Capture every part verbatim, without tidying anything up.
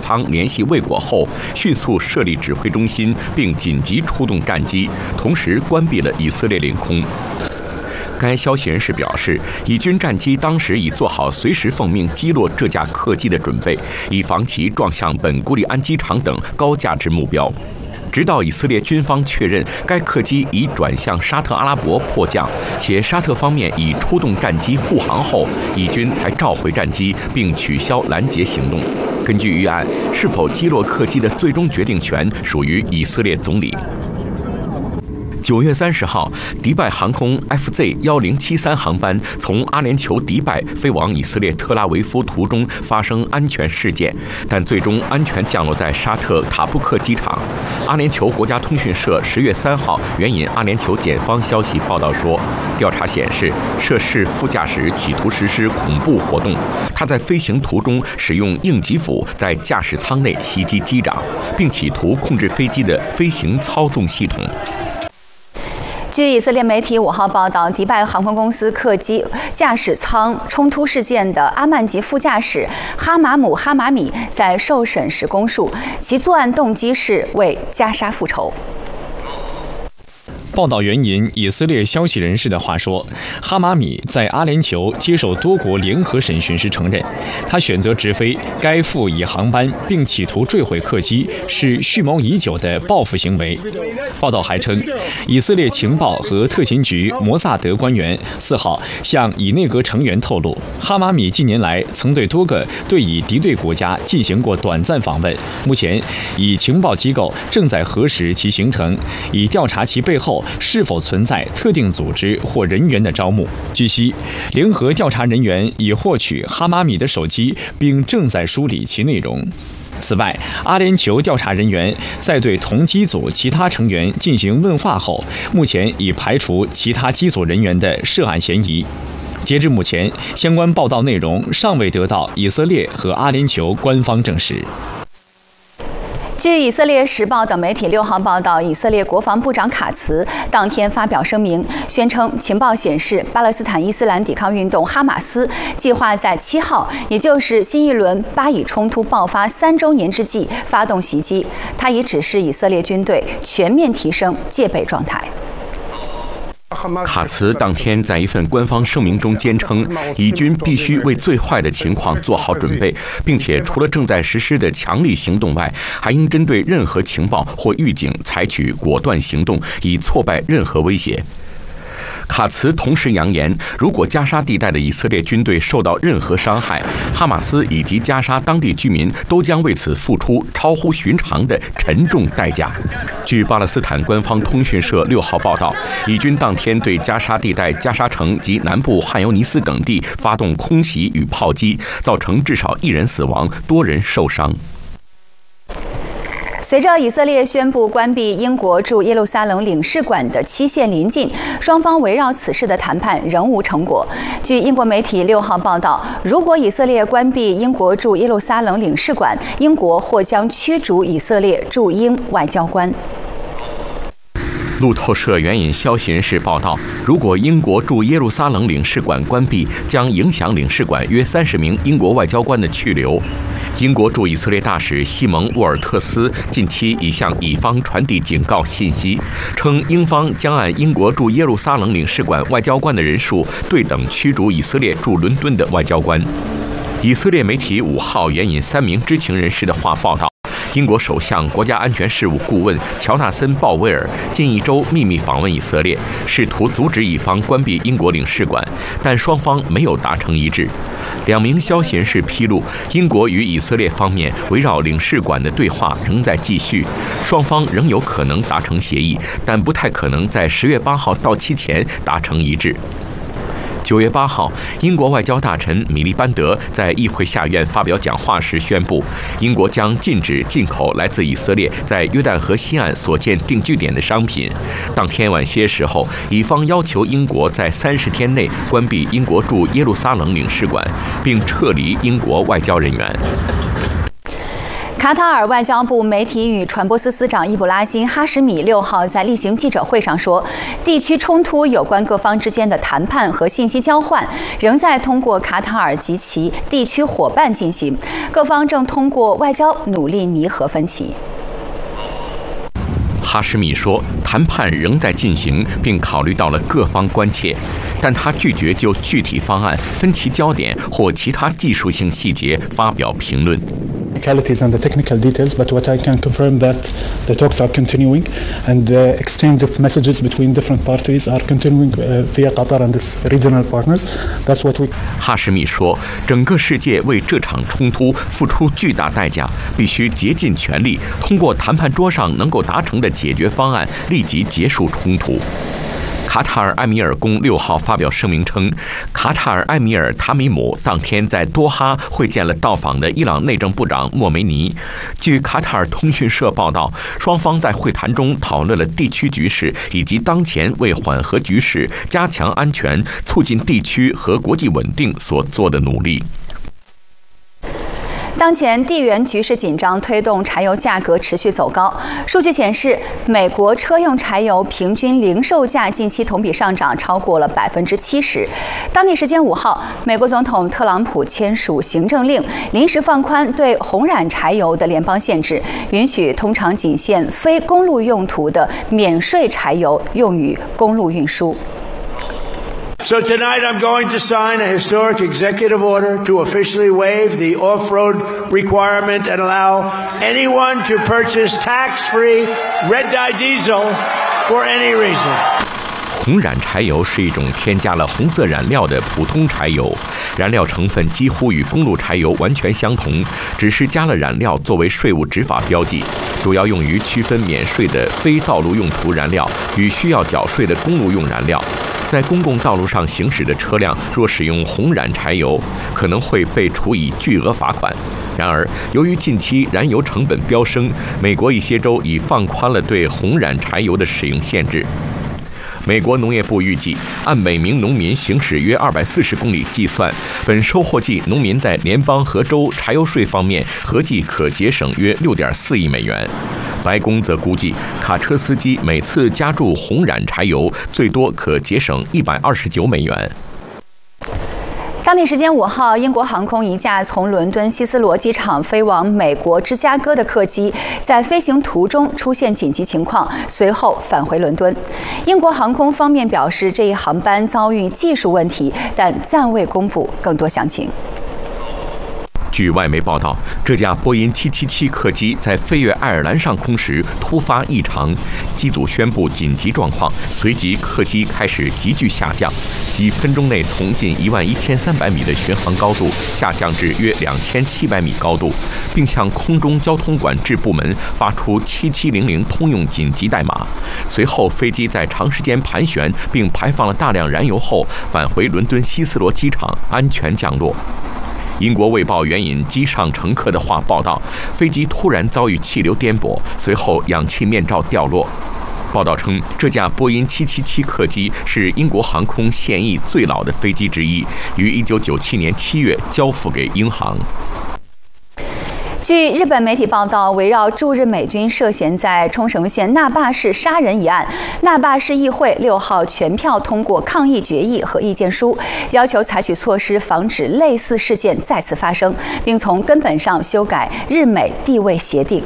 舱联系未果后，迅速设立指挥中心，并紧急出动战机，同时关闭了以色列领空。该消息人士表示，以军战机当时已做好随时奉命击落这架客机的准备，以防其撞向本古里安机场等高价值目标。直到以色列军方确认该客机已转向沙特阿拉伯迫降，且沙特方面已出动战机护航后，以军才召回战机并取消拦截行动。根据预案，是否击落客机的最终决定权属于以色列总理。九月三十号，迪拜航空 F Z 一零七三航班从阿联酋迪拜飞往以色列特拉维夫途中发生安全事件，但最终安全降落在沙特塔布克机场。阿联酋国家通讯社十月三号援引阿联酋检方消息报道说，调查显示，涉事副驾驶企图实施恐怖活动，他在飞行途中使用应急斧在驾驶舱内袭击机长，并企图控制飞机的飞行操纵系统。 据以色列媒体五号报道，迪拜航空公司客机驾驶舱冲突事件的阿曼籍副驾驶哈马姆·哈马米在受审时供述，其作案动机是为加沙复仇。 报道援引以色列消息人士的话说，哈马米在阿联酋接受多国联合审讯时承认，他选择直飞该副乙航班并企图坠毁客机是蓄谋已久的报复行为。报道还称，以色列情报和特勤局摩萨德官员四号向以内阁成员透露，哈马米近年来曾对多个对以敌对国家进行过短暂访问，目前以情报机构正在核实其行程，以调查其背后是否存在特定组织或人员的招募。据悉，联合调查人员已获取哈马米的手机，并正在梳理其内容。此外，阿联酋调查人员在对同机组其他成员进行问话后，目前已排除其他机组人员的涉案嫌疑。截至目前，相关报道内容尚未得到以色列和阿联酋官方证实。 据以色列时报等媒体六号报道，以色列国防部长卡茨当天发表声明，宣称情报显示，巴勒斯坦伊斯兰抵抗运动哈马斯计划在七号，也就是新一轮巴以冲突爆发三周年之际发动袭击。他已指示以色列军队全面提升戒备状态。 卡茨当天在一份官方声明中坚称，以军必须为最坏的情况做好准备，并且除了正在实施的强力行动外，还应针对任何情报或预警采取果断行动，以挫败任何威胁。卡茨同时扬言，如果加沙地带的以色列军队受到任何伤害，哈马斯以及加沙当地居民都将为此付出超乎寻常的沉重代价。据巴勒斯坦官方通讯社六号报道，以军当天对加沙地带加沙城及南部汉尤尼斯等地发动空袭与炮击，造成至少一人死亡，多人受伤。 随着以色列宣布关闭英国驻耶路撒冷领事馆的期限临近，双方围绕此事的谈判仍无成果。据英国媒体六号报道，如果以色列关闭英国驻耶路撒冷领事馆，英国或将驱逐以色列驻英外交官。 路透社援引消息人士报道，如果英国驻耶路撒冷领事馆关闭，将影响领事馆约三十名英国外交官的去留。英国驻以色列大使西蒙·沃尔特斯近期已向以方传递警告信息，称英方将按英国驻耶路撒冷领事馆外交官的人数对等驱逐以色列驻伦敦的外交官。以色列媒体五号援引三名知情人士的话报道，英国首相国家安全事务顾问乔纳森·鲍威尔近一周秘密访问以色列，试图阻止以方关闭英国领事馆，但双方没有达成一致。两名消息人士披露，英国与以色列方面围绕领事馆的对话仍在继续，双方仍有可能达成协议，但不太可能在十月八号到期前达成一致。九月八号，英国外交大臣米利班德在议会下院发表讲话时宣布，英国将禁止进口来自以色列在约旦河西岸所建定居点的商品。当天晚些时候，以方要求英国在三十天内关闭英国驻耶路撒冷领事馆，并撤离英国外交人员。 卡卡塔尔外交部媒体与传播司司长伊卜拉欣·哈什米六号在例行记者会上说，地区冲突有关各方之间的谈判和信息交换仍在通过卡塔尔及其地区伙伴进行，各方正通过外交努力弥合分歧。 哈什米说，谈判仍在进行，并考虑到了各方关切，但他拒绝就具体方案、分歧焦点或其他技术性细节发表评论。 Technicalities and the technical details, but what I can confirm that the talks are continuing and the exchange of messages between different parties are continuing uh, via Qatar and its regional partners. That's what we. 哈什米说，整个世界为这场冲突付出巨大代价，必须竭尽全力，通过谈判桌上能够达成的解决方案，立即结束冲突。卡塔尔埃米尔宫六号发表声明称，卡塔尔埃米尔塔米姆当天在多哈会见了到访的伊朗内政部长莫梅尼。据卡塔尔通讯社报道，双方在会谈中讨论了地区局势以及当前为缓和局势、加强安全、促进地区和国际稳定所做的努力。 当前地缘局势紧张，推动柴油价格持续走高。数据显示，美国车用柴油平均零售价近期同比上涨超过了百分之七十。当地时间五号，美国总统特朗普签署行政令，临时放宽对红染柴油的联邦限制，允许通常仅限非公路用途的免税柴油用于公路运输。 So tonight I'm going to sign a historic executive order to officially waive the off-road requirement and allow anyone to purchase tax-free red-dye diesel for any reason. 红染柴油是一种添加了红色染料的普通柴油，燃料成分几乎与公路柴油完全相同，只是加了染料作为税务执法标记，主要用于区分免税的非道路用途燃料与需要缴税的公路用燃料。在公共道路上行驶的车辆若使用红染柴油，可能会被处以巨额罚款。然而，由于近期燃油成本飙升，美国一些州已放宽了对红染柴油的使用限制。美国农业部预计，按每名农民行驶约二百四十公里计算，本收获季农民在联邦和州柴油税方面合计可节省约六点四亿美元。白宫则估计，卡车司机每次加注红染柴油最多可节省一百二十九美元。 当地时间五号，英国航空一架从伦敦希斯罗机场飞往美国芝加哥的客机，在飞行途中出现紧急情况，随后返回伦敦。英国航空方面表示，这一航班遭遇技术问题，但暂未公布更多详情。 据外媒报道，这架波音七七七客机在飞越爱尔兰上空时突发异常，机组宣布紧急状况，随即客机开始急剧下降，几分钟内从近一万一千三百米的巡航高度下降至约两千七百米高度，并向空中交通管制部门发出七七零零通用紧急代码。随后，飞机在长时间盘旋并排放了大量燃油后，返回伦敦希斯罗机场安全降落。英国《卫报》援引机上乘客的话报道，飞机突然遭遇气流颠簸，随后氧气面罩掉落。报道称，这架波音七七七客机是英国航空现役最老的飞机之一，于一九九七年七月交付给英航。 据日本媒体报道，围绕驻日美军涉嫌在冲绳县那霸市杀人一案，那霸市议会六号全票通过抗议决议和意见书，要求采取措施防止类似事件再次发生，并从根本上修改日美地位协定。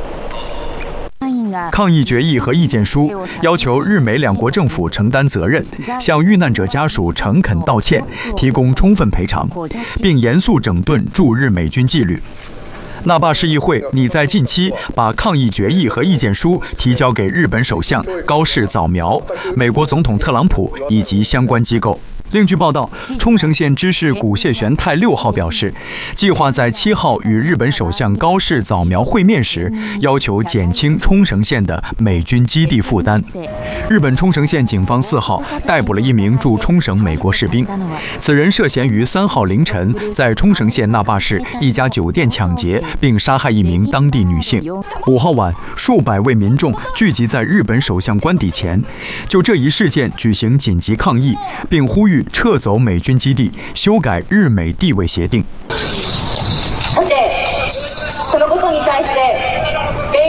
抗议决议和意见书要求日美两国政府承担责任，向遇难者家属诚恳道歉，提供充分赔偿，并严肃整顿驻日美军纪律。那霸市议会拟在近期把抗议决议和意见书提交给日本首相高市早苗、美国总统特朗普以及相关机构。另据报道，冲绳县知事古谢玄太六号表示，计划在七号与日本首相高市早苗会面时，要求减轻冲绳县的美军基地负担。日本冲绳县警方四号逮捕了一名驻冲绳美国士兵，此人涉嫌于三号凌晨在冲绳县那霸市一家酒店抢劫并杀害一名当地女性。五号晚，数百位民众聚集在日本首相官邸前，就这一事件举行紧急抗议，并呼吁撤走美军基地，修改日美地位协定。このことに対して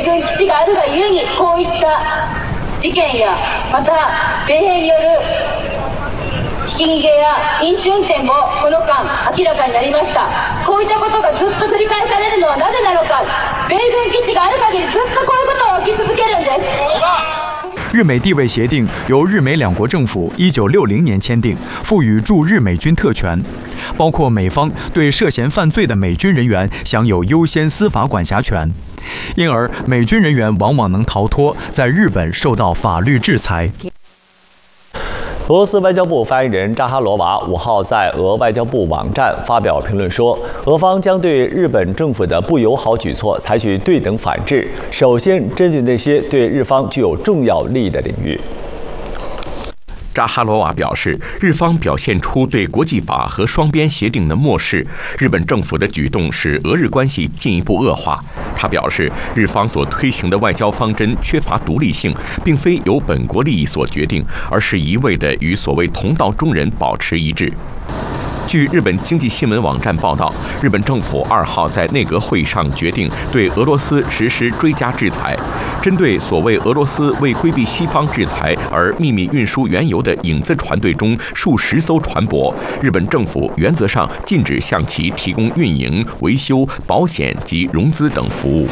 軍基地があるがゆえにこういった事件やまた米兵によるひき逃げや飲酒運転もこの間明らかになりました。こういったことがずっと繰り返されるのはなぜなのか。米軍基地がある限りずっとこういうことが起き続けるんです。 日美地位协定由日美两国政府一九六零年签订，赋予驻日美军特权，包括美方对涉嫌犯罪的美军人员享有优先司法管辖权，因而美军人员往往能逃脱在日本受到法律制裁。 俄罗斯外交部发言人扎哈罗娃五号在俄外交部网站发表评论说，俄方将对日本政府的不友好举措采取对等反制，首先针对那些对日方具有重要利益的领域。 扎哈罗娃表示，日方表现出对国际法和双边协定的漠视，日本政府的举动使俄日关系进一步恶化。他表示，日方所推行的外交方针缺乏独立性，并非由本国利益所决定，而是一味地与所谓同道中人保持一致。据日本经济新闻网站报道，日本政府二号在内阁会议上决定对俄罗斯实施追加制裁，针对所谓俄罗斯为规避西方制裁而秘密运输原油的影子船队中数十艘船舶，日本政府原则上禁止向其提供运营、维修、保险及融资等服务。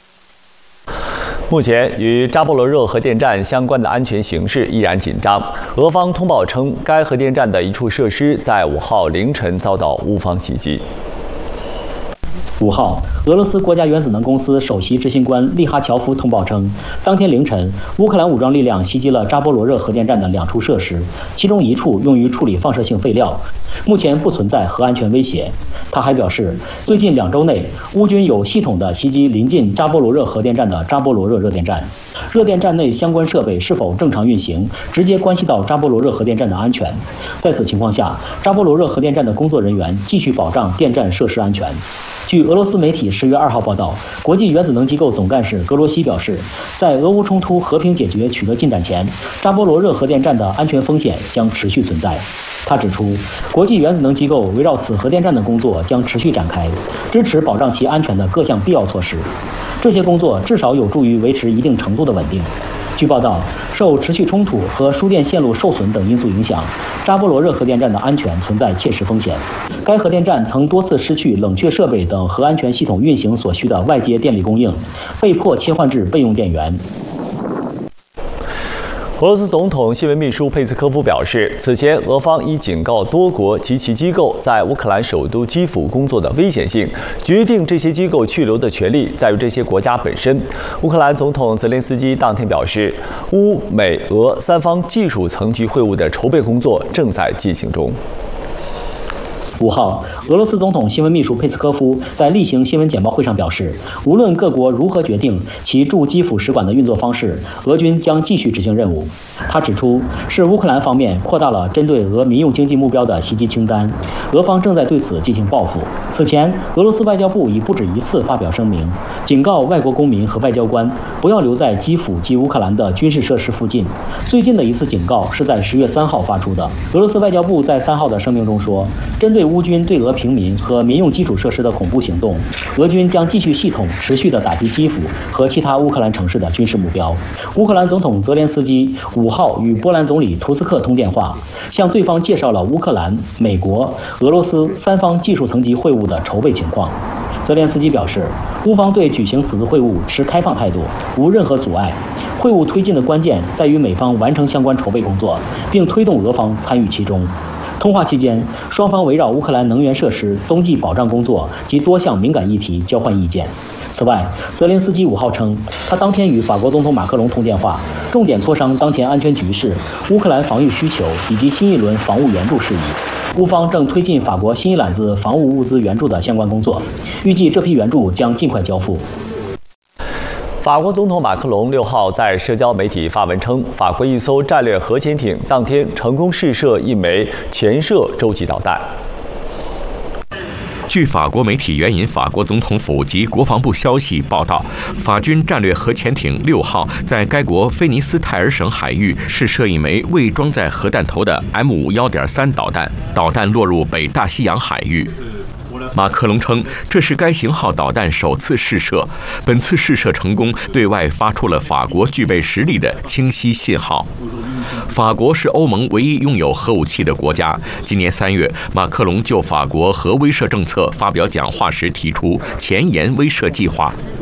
目前，与扎波罗热核电站相关的安全形势依然紧张。俄方通报称，该核电站的一处设施在五号凌晨遭到乌方袭击。 五号，俄罗斯国家原子能公司首席执行官利哈乔夫通报称，当天凌晨，乌克兰武装力量袭击了扎波罗热核电站的两处设施，其中一处用于处理放射性废料，目前不存在核安全威胁。他还表示，最近两周内，乌军有系统地袭击临近扎波罗热核电站的扎波罗热热电站，热电站内相关设备是否正常运行，直接关系到扎波罗热核电站的安全。在此情况下，扎波罗热核电站的工作人员继续保障电站设施安全。据俄罗斯媒体十月二号报道，国际原子能机构总干事格罗西表示，在俄乌冲突和平解决取得进展前，扎波罗热核电站的安全风险将持续存在。他指出，国际原子能机构围绕此核电站的工作将持续展开，支持保障其安全的各项必要措施。这些工作至少有助于维持一定程度的稳定。据报道，受持续冲突和输电线路受损等因素影响，扎波罗热核电站的安全存在切实风险。该核电站曾多次失去冷却设备等核安全系统运行所需的外接电力供应，被迫切换至备用电源。 俄罗斯总统新闻秘书佩斯科夫表示，此前俄方已警告多国及其机构在乌克兰首都基辅工作的危险性，决定这些机构去留的权利在于这些国家本身。乌克兰总统泽连斯基当天表示，乌美俄三方技术层级会晤的筹备工作正在进行中。 五号，俄罗斯总统新闻秘书佩斯科夫在例行新闻简报会上表示，无论各国如何决定其驻基辅使馆的运作方式，俄军将继续执行任务。他指出，是乌克兰方面扩大了针对俄民用经济目标的袭击清单，俄方正在对此进行报复。此前，俄罗斯外交部已不止一次发表声明，警告外国公民和外交官不要留在基辅及乌克兰的军事设施附近。最近的一次警告是在十月三号发出的。俄罗斯外交部在三号的声明中说，针对乌军对俄平民和民用基础设施的恐怖行动，俄军将继续系统持续地打击基辅和其他乌克兰城市的军事目标。乌克兰总统泽连斯基五号与波兰总理图斯克通电话，向对方介绍了乌克兰、美国、俄罗斯三方技术层级会晤的筹备情况。泽连斯基表示，乌方对举行此次会晤持开放态度，无任何阻碍。会晤推进的关键在于美方完成相关筹备工作，并推动俄方参与其中。通话期间，双方围绕乌克兰能源设施、冬季保障工作及多项敏感议题交换意见。此外，泽连斯基五号称，他当天与法国总统马克龙通电话，重点磋商当前安全局势、乌克兰防御需求以及新一轮防务援助事宜。乌方正推进法国新一揽子防务物资援助的相关工作，预计这批援助将尽快交付。 法国总统马克龙六号在社交媒体发文称，法国一艘战略核潜艇当天成功试射一枚潜射洲际导弹。 据法国媒体援引法国总统府及国防部消息报道，法军战略核潜艇六号在该国菲尼斯泰尔省海域试射一枚未装载核弹头的 M 五 一点三导弹，导弹落入北大西洋海域。 马克龙称，这是该型号导弹首次试射，本次试射成功，对外发出了法国具备实力的清晰信号。法国是欧盟唯一拥有核武器的国家。今年三月，马克龙就法国核威慑政策发表讲话时提出前沿威慑计划。